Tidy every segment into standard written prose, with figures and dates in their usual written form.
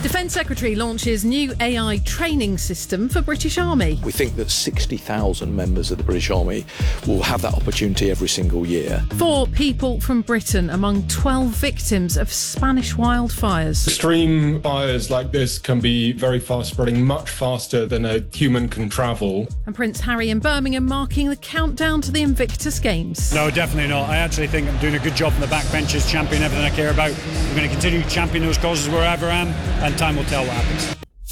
Defence Secretary launches new AI training system for British Army. We think that 60,000 members of the British Army will have that opportunity every single year. 4 people from Britain among 12 victims of Spanish wildfires. Extreme fires like this can be very fast spreading, much faster than a human can travel. And Prince Harry in Birmingham marking the countdown to the Invictus Games. No, definitely not. I actually think I'm doing a good job in the backbenches, championing everything I care about. I'm going to continue to champion those causes wherever I am, and time will tell what happens.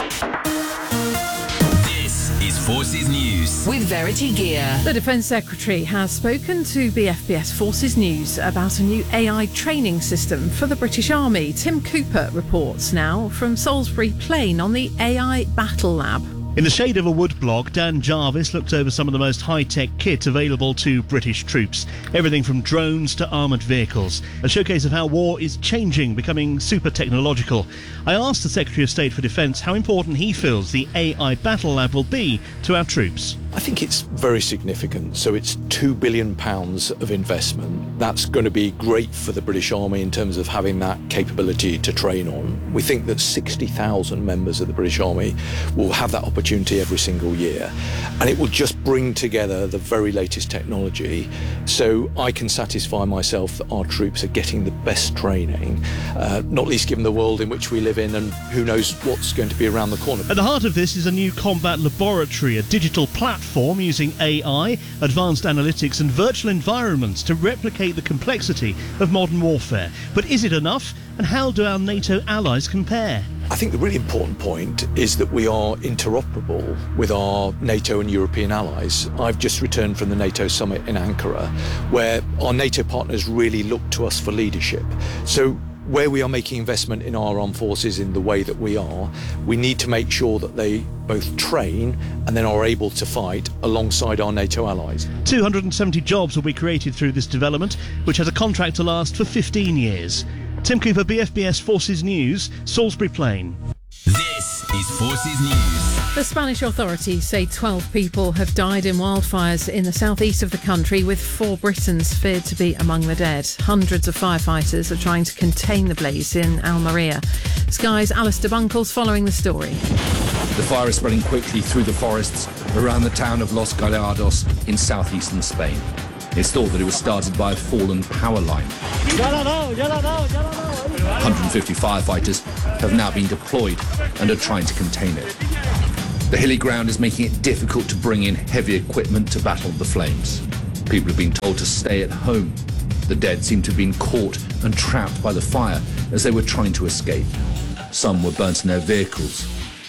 This is Forces News with Verity Gear. The Defence Secretary has spoken to BFBS Forces News about a new AI training system for the British Army. Tim Cooper reports now from Salisbury Plain on the AI Battle Lab. In the shade of a woodblock, Dan Jarvis looked over some of the most high-tech kit available to British troops. Everything from drones to armoured vehicles. A showcase of how war is changing, becoming super technological. I asked the Secretary of State for Defence how important he feels the AI Battle Lab will be to our troops. I think it's very significant. So it's £2 billion of investment. That's going to be great for the British Army in terms of having that capability to train on. We think that 60,000 members of the British Army will have that opportunity every single year. And it will just bring together the very latest technology so I can satisfy myself that our troops are getting the best training, not least given the world in which we live in and who knows what's going to be around the corner. At the heart of this is a new combat laboratory, a digital platform using AI, advanced analytics and virtual environments to replicate the complexity of modern warfare. But is it enough? And how do our NATO allies compare? I think the really important point is that we are interoperable with our NATO and European allies. I've just returned from the NATO summit in Ankara, where our NATO partners really look to us for leadership. So where we are making investment in our armed forces in the way that we are, we need to make sure that they both train and then are able to fight alongside our NATO allies. 270 jobs will be created through this development, which has a contract to last for 15 years. Tim Cooper, BFBS Forces News, Salisbury Plain. This is Forces News. The Spanish authorities say 12 people have died in wildfires in the southeast of the country, with 4 Britons feared to be among the dead. Hundreds of firefighters are trying to contain the blaze in Almeria. Sky's Alistair Bunkles following the story. The fire is spreading quickly through the forests around the town of Los Gallardos in southeastern Spain. It's thought that it was started by a fallen power line. 150 firefighters have now been deployed and are trying to contain it. The hilly ground is making it difficult to bring in heavy equipment to battle the flames. People have been told to stay at home. The dead seem to have been caught and trapped by the fire as they were trying to escape. Some were burnt in their vehicles.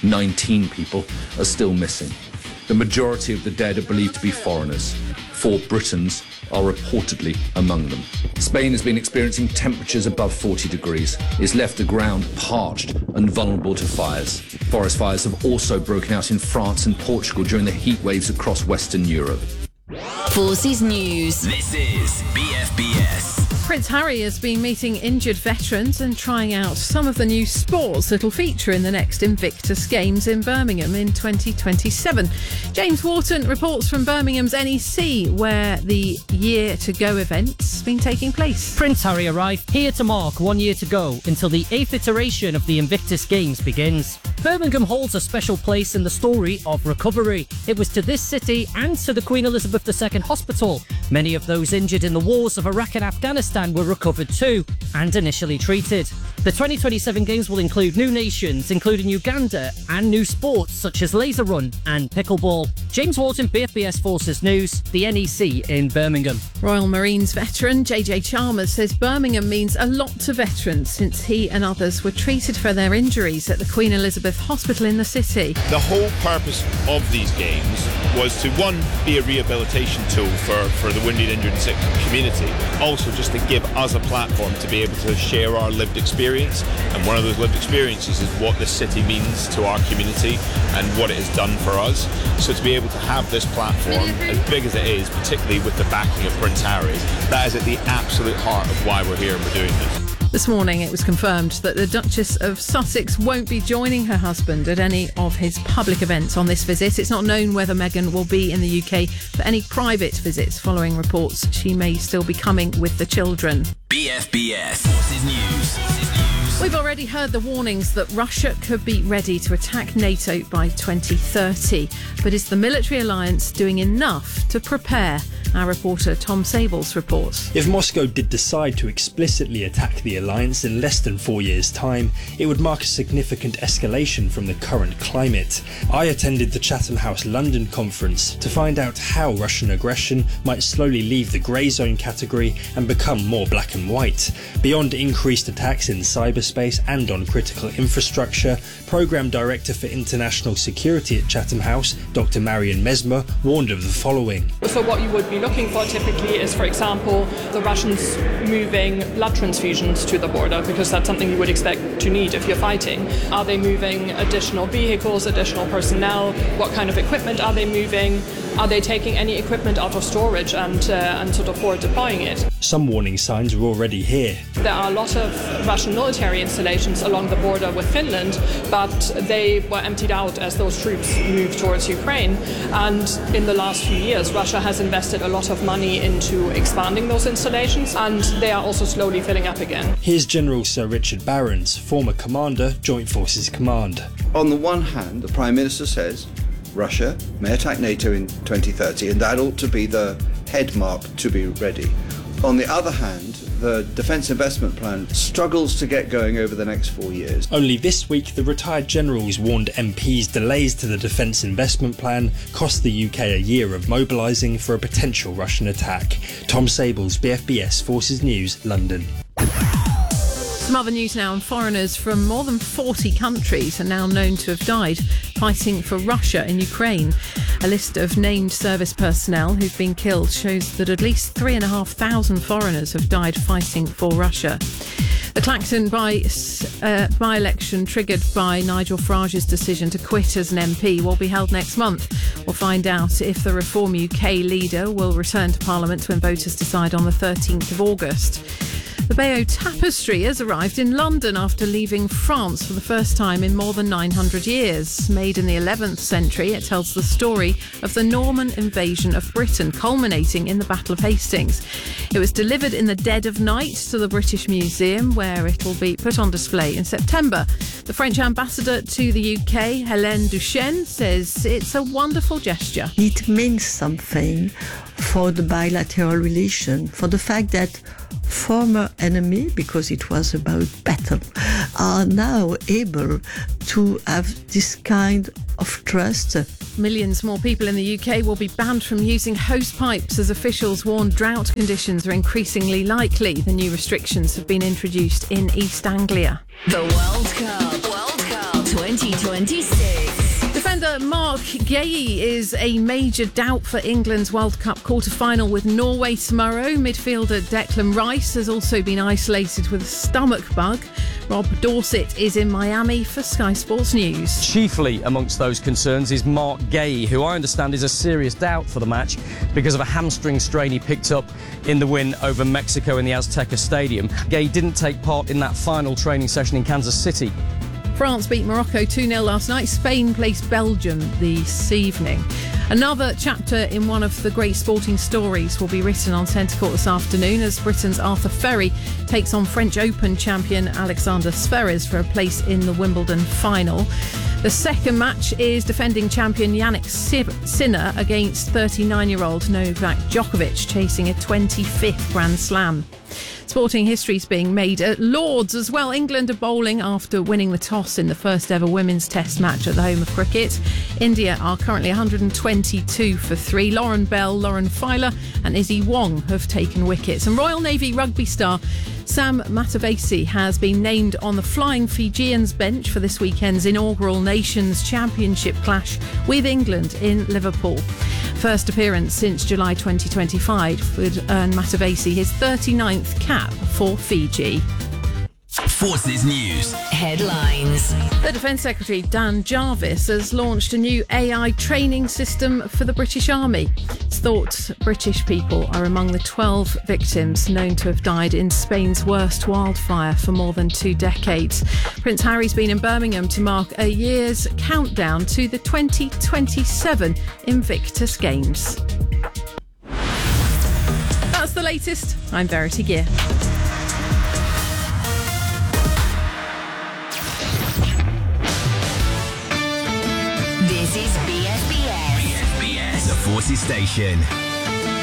19 people are still missing. The majority of the dead are believed to be foreigners. 4 Britons are reportedly among them. Spain has been experiencing temperatures above 40 degrees. It's left the ground parched and vulnerable to fires. Forest fires have also broken out in France and Portugal during the heat waves across Western Europe. Forces News. This is BFBS. Prince Harry has been meeting injured veterans and trying out some of the new sports that'll feature in the next Invictus Games in Birmingham in 2027. James Wharton reports from Birmingham's NEC, where the Year to Go event's been taking place. Prince Harry arrived here to mark 1 year to go until the 8th iteration of the Invictus Games begins. Birmingham holds a special place in the story of recovery. It was to this city and to the Queen Elizabeth II Hospital. Many of those injured in the wars of Iraq and Afghanistan were recovered too and initially treated. The 2027 Games will include new nations, including Uganda, and new sports such as laser run and pickleball. James Wharton, BFBS Forces News, the NEC in Birmingham. Royal Marines veteran JJ Chalmers says Birmingham means a lot to veterans since he and others were treated for their injuries at the Queen Elizabeth Hospital in the city. The whole purpose of these games was to, one, be a rehabilitation tool for the wounded, injured and sick community. Also just to give us a platform to be able to share our lived experience. And one of those lived experiences is what this city means to our community and what it has done for us. So to be able to have this platform, as big as it is, particularly with the backing of Prince Harry, that is at the absolute heart of why we're here and we're doing this. This morning it was confirmed that the Duchess of Sussex won't be joining her husband at any of his public events on this visit. It's not known whether Meghan will be in the UK for any private visits, following reports she may still be coming with the children. BFBS Forces News. We've already heard the warnings that Russia could be ready to attack NATO by 2030. But is the military alliance doing enough to prepare? Our reporter Tom Sables reports. If Moscow did decide to explicitly attack the alliance in less than 4 years' time, it would mark a significant escalation from the current climate. I attended the Chatham House London conference to find out how Russian aggression might slowly leave the grey zone category and become more black and white. Beyond increased attacks in cyberspace and on critical infrastructure, Programme Director for International Security at Chatham House, Dr. Marian Mesmer, warned of the following. So what you would be looking for typically is, for example, the Russians moving blood transfusions to the border, because that's something you would expect to need if you're fighting. Are they moving additional vehicles, additional personnel? What kind of equipment are they moving? Are they taking any equipment out of storage and sort of forward deploying it? Some warning signs are already here. There are a lot of Russian military installations along the border with Finland, but they were emptied out as those troops moved towards Ukraine. And in the last few years, Russia has invested a lot of money into expanding those installations, and they are also slowly filling up again. Here's General Sir Richard Barrons, former commander, Joint Forces Command. On the one hand, the Prime Minister says Russia may attack NATO in 2030, and that ought to be the head mark to be ready. On the other hand, the Defence Investment Plan struggles to get going over the next 4 years. Only this week, the retired generals warned MPs delays to the Defence Investment Plan cost the UK a year of mobilising for a potential Russian attack. Tom Sables, BFBS Forces News, London. Some other news now, and foreigners from more than 40 countries are now known to have died fighting for Russia in Ukraine. A list of named service personnel who've been killed shows that at least 3,500 foreigners have died fighting for Russia. The Clacton by-election triggered by Nigel Farage's decision to quit as an MP will be held next month. We'll find out if the Reform UK leader will return to Parliament when voters decide on the 13th of August. The Bayeux Tapestry has arrived in London after leaving France for the first time in more than 900 years. Made in the 11th century, it tells the story of the Norman invasion of Britain, culminating in the Battle of Hastings. It was delivered in the dead of night to the British Museum, where it'll be put on display in September. The French ambassador to the UK, Hélène Duchesne, says it's a wonderful gesture. It means something for the bilateral relation, for the fact that former enemy, because it was about battle, are now able to have this kind of trust. Millions more people in the UK will be banned from using hose pipes as officials warn drought conditions are increasingly likely. The new restrictions have been introduced in East Anglia. The World Cup 2026. Defender Mark Guehi is a major doubt for England's World Cup quarter-final with Norway tomorrow. Midfielder Declan Rice has also been isolated with a stomach bug. Rob Dorset is in Miami for Sky Sports News. Chiefly amongst those concerns is Mark Guehi, who I understand is a serious doubt for the match because of a hamstring strain he picked up in the win over Mexico in the Azteca Stadium. Guehi didn't take part in that final training session in Kansas City. France beat Morocco 2-0 last night. Spain placed Belgium this evening. Another chapter in one of the great sporting stories will be written on Centre Court this afternoon as Britain's Arthur Ferry takes on French Open champion Alexander Zverev for a place in the Wimbledon final. The second match is defending champion Jannik Sinner against 39-year-old Novak Djokovic, chasing a 25th Grand Slam. Sporting history's being made at Lords as well. England are bowling after winning the toss in the first ever women's test match at the home of cricket. India are currently 122 for 3. Lauren Bell, Lauren Filer and Izzy Wong have taken wickets. And Royal Navy rugby star Sam Matavesi has been named on the Flying Fijians bench for this weekend's inaugural Nations Championship clash with England in Liverpool. First appearance since July 2025 would earn Matavesi his 39th cap for Fiji. Forces News Headlines. The Defence Secretary Dan Jarvis has launched a new AI training system for the British Army. It's thought British people are among the 12 victims known to have died in Spain's worst wildfire for more than 2 decades. Prince Harry's been in Birmingham to mark a year's countdown to the 2027 Invictus Games. That's the latest. I'm Verity Gear. This is BFBS. BFBS, the Forces Station.